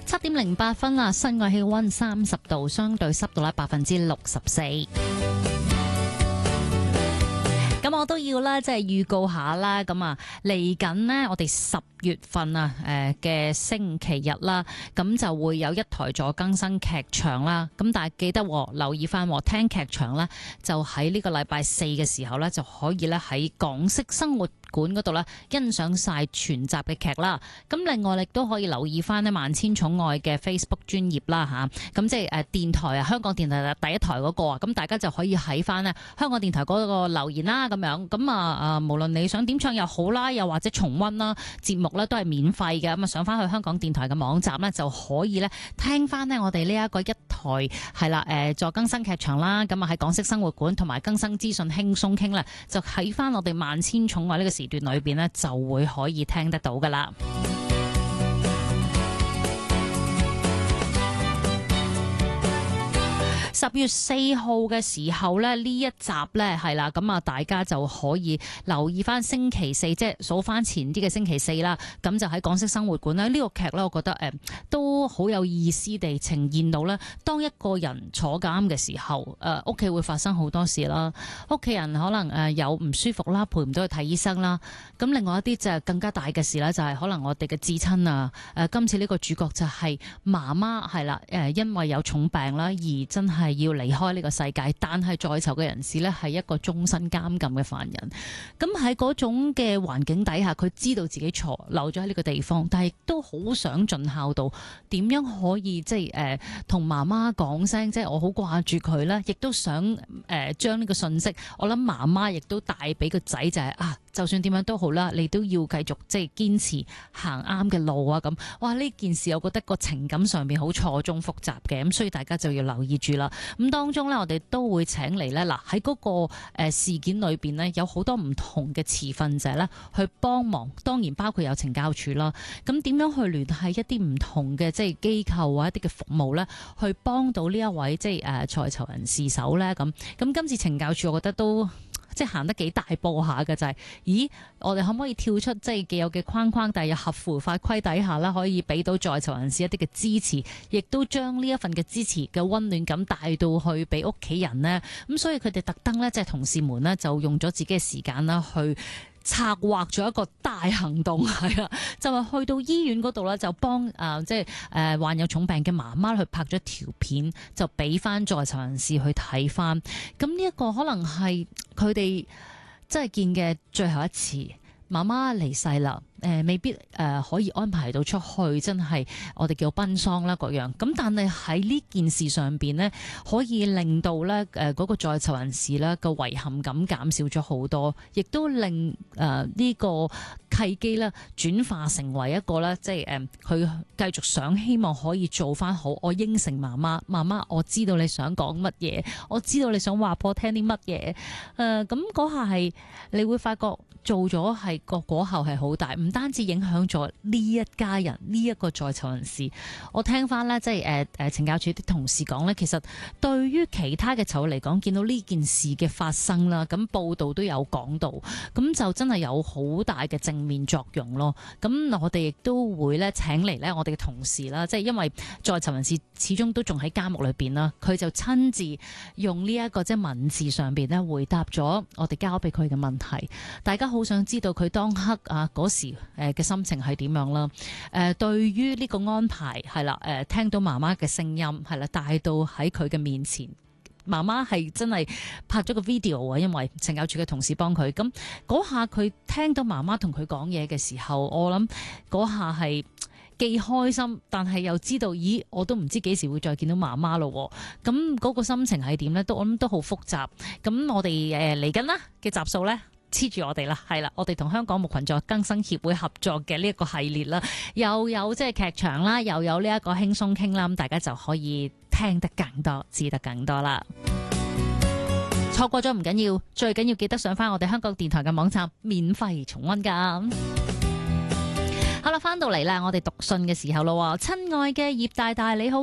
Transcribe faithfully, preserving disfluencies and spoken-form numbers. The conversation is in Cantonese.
七點零八分啦，室外氣溫三十度，相對濕度咧百分之六十四。咁我都要啦，即係預告下啦。咁啊，嚟緊呢，我哋十月份啊，誒嘅星期日啦，咁就會有一台座更新劇場啦。咁但係記得留意翻，聽劇場咧就喺呢個禮拜四嘅時候咧，就可以咧喺港式生活館嗰度咧欣賞晒全集嘅劇啦。咁另外亦都可以留意翻呢萬千寵愛嘅 Facebook 專頁啦吓。咁即係誒電台啊，香港電台第一台嗰個啊，咁大家就可以喺翻呢香港電台嗰個留言啦，咁樣咁啊啊，無論你想點唱又好啦，又或者重溫啦，節目咧都係免費嘅。咁啊上翻去香港電台嘅網站咧就可以咧聽翻呢我哋呢一個一台係啦誒助更新劇場啦。咁啊喺港式生活館同埋更新資訊輕鬆傾咧，就喺翻我哋萬千寵愛呢個時段裏邊呢，就會可以聽得到噶啦。十月四號嘅時候呢，呢一集呢係啦，咁啊大家就可以留意翻星期四，即係數翻前啲嘅星期四啦。咁就喺港式生活館呢，呢、呢個劇呢，我覺得誒、呃、都好有意思地呈現到呢，當一個人坐監嘅時候，誒屋企會發生好多事啦，屋企人可能誒有唔舒服啦，陪唔到去睇醫生啦。咁另外一啲就係更加大嘅事啦，就係可能我哋嘅至親啊，誒今次呢個主角就係媽媽係啦，誒因為有重病啦，而真係要離開呢個世界，但係在囚嘅人士呢，係一個終身監禁嘅犯人。咁喺嗰種嘅環境底下，佢知道自己錯，留咗喺呢個地方，但係亦都好想盡孝道，點樣可以即係誒同媽媽講聲，即係我好掛住佢啦，亦都想誒將呢個信息，我諗媽媽亦都帶俾個仔就係、是、啊。就算點樣都好啦，你都要繼續即係堅持行啱嘅路啊！咁哇，呢件事我覺得個情感上面好錯綜複雜嘅，咁所以大家就要留意住啦。咁當中呢，我哋都會請嚟呢，嗱喺嗰個誒事件裏邊呢，有好多唔同嘅持份者呢去幫忙，當然包括有懲教署啦。咁點樣去聯繫一啲唔同嘅即係機構或一啲嘅服務呢，去幫到呢一位即係誒在囚人士手呢？咁咁今次懲教署我覺得都即係行得幾大步下嘅，就係、是，咦？我哋可唔可以跳出即係既有嘅框框，但係又合乎法規底下啦，可以俾到在囚人士一啲嘅支持，亦都將呢一份嘅支持嘅溫暖感帶到去俾屋企人呢？咁所以佢哋特登呢，即係同事們呢，就用咗自己嘅時間啦去策劃咗一個大行動，係啊，就係去到醫院嗰度咧，就幫誒即係誒患有重病嘅媽媽去拍咗條片，就俾翻在囚人士去睇翻。咁呢一個可能係佢哋真係見嘅最後一次，媽媽離世啦。誒、呃、未必誒、呃、可以安排到出去，真係我哋叫奔喪啦各樣。咁但係喺呢件事上邊呢，可以令到咧誒嗰個在囚人士咧個遺憾感減少咗好多，亦都令誒呢、呃這個契機咧轉化成為一個咧，即係誒佢繼續想希望可以做翻好。我應承媽媽，媽媽我知道你想講乜嘢，我知道你想話俾我聽啲乜嘢。誒咁嗰下係你會發覺做咗係個果效係好大。唔單止影響咗呢一家人，呢、這、一個在囚人士，我聽翻呢，即係誒誒懲教署啲同事講呢，其實對於其他嘅囚友嚟講，見到呢件事嘅發生啦，咁報道都有講到，咁就真係有好大嘅正面作用咯。咁我哋亦都會咧請嚟呢我哋嘅同事啦，即係因為在囚人士始終都仲喺監獄裏邊啦，佢就親自用呢一個即係文字上邊咧回答咗我哋交俾佢嘅問題。大家好想知道佢當刻啊嗰時誒嘅心情係點樣啦？誒，對於呢個安排係啦，誒，聽到媽媽嘅聲音係啦，帶到喺佢嘅面前，媽媽係真係拍咗個 video 啊，因為懲教署嘅同事幫佢。咁嗰下佢聽到媽媽同佢講嘢嘅時候，我諗嗰下係既開心，但係又知道，咦，我都唔知幾時會再見到媽媽咯。咁嗰個心情係點呢？都我諗都好複雜。咁我哋誒嚟緊啦嘅集數呢。黐住我哋啦，係啦，我哋同香港牧群助更生協會合作嘅呢一個系列啦，又有即係劇場啦，又有呢一個輕鬆傾啦，咁大家就可以聽得更多，知得更多啦。錯過咗唔緊要，最緊要記得上翻我哋香港電台嘅網站，免費重溫噶。好啦，翻到嚟啦，我哋讀信嘅時候咯，親愛嘅葉大大你好。